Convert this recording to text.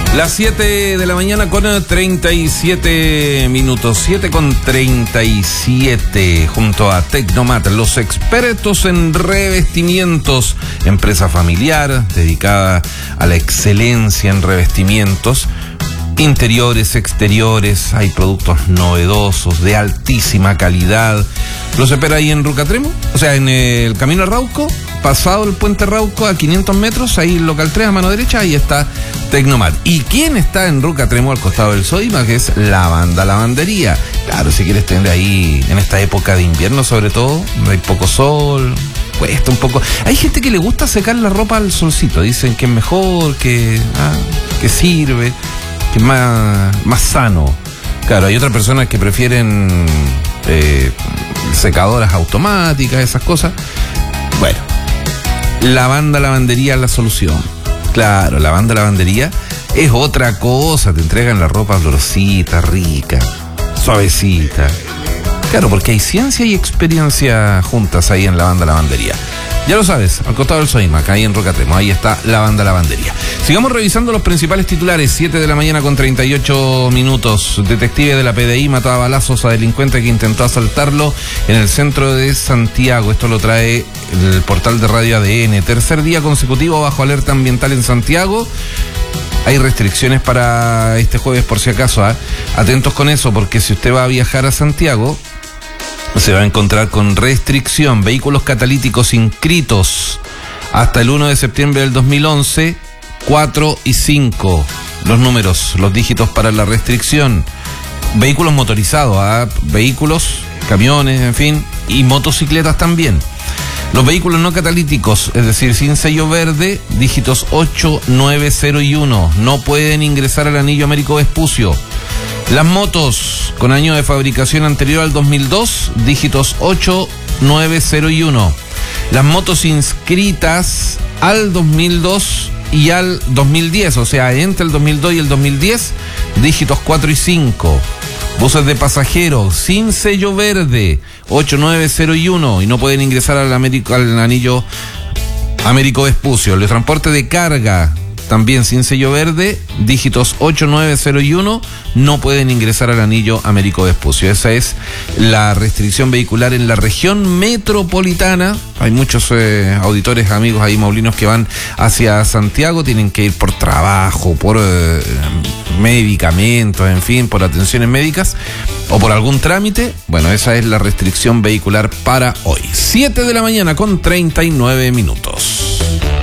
Las 7 de la mañana con 37 minutos, 7 con 37, junto a Tecnomat, los expertos en revestimientos, empresa familiar dedicada a la excelencia en revestimientos, interiores, exteriores, hay productos novedosos, de altísima calidad. Los espera ahí en Rucatremo, o sea, en el camino a Rauco, pasado el puente Rauco a 500 metros, ahí local 3 a mano derecha, ahí está Tecnomat. ¿Y quién está en Rucatremo al costado del Sodima? Que es Lavanda Lavandería. Claro, si quieres tener ahí en esta época de invierno sobre todo, hay poco sol, cuesta un poco. Hay gente que le gusta secar la ropa al solcito, dicen que es mejor, que sirve, que es más sano. Claro, hay otras personas que prefieren secadoras automáticas, esas cosas. Bueno, Lavanda Lavandería es la solución. Claro, Lavanda Lavandería es otra cosa. Te entregan la ropa olorosita, rica, suavecita. Claro, porque hay ciencia y experiencia juntas ahí en Lavanda Lavandería. Ya lo sabes, al costado del Soimac, ahí en Rucatremo, ahí está Lavanda Lavandería. Sigamos revisando los principales titulares. 7 de la mañana con 38 minutos. Detective de la PDI mató a balazos a delincuente que intentó asaltarlo en el centro de Santiago. Esto lo trae el portal de Radio ADN. Tercer día consecutivo bajo alerta ambiental en Santiago. Hay restricciones para este jueves, por si acaso. Atentos con eso, porque si usted va a viajar a Santiago, se va a encontrar con restricción. Vehículos catalíticos inscritos hasta el 1 de septiembre del 2011, 4 y 5. Los números, los dígitos para la restricción. Vehículos motorizados, vehículos, camiones, en fin, y motocicletas también. Los vehículos no catalíticos, es decir, sin sello verde, dígitos 8, 9, 0 y 1, no pueden ingresar al anillo Américo Vespucio. Las motos con año de fabricación anterior al 2002, dígitos 8, 9, 0 y 1. Las motos inscritas al 2002 y al 2010, o sea, entre el 2002 y el 2010, dígitos 4 y 5. Buses de pasajeros sin sello verde, 8, 9, 0 y 1, y no pueden ingresar al anillo Américo Vespucio. El transporte de carga, también sin sello verde, dígitos 8, 9, 0 y 1, no pueden ingresar al anillo Américo Vespucio. Esa es la restricción vehicular en la región metropolitana. Hay muchos auditores, amigos ahí maulinos que van hacia Santiago, tienen que ir por trabajo, por medicamentos, en fin, por atenciones médicas o por algún trámite. Bueno, esa es la restricción vehicular para hoy. 7 de la mañana con 39 minutos.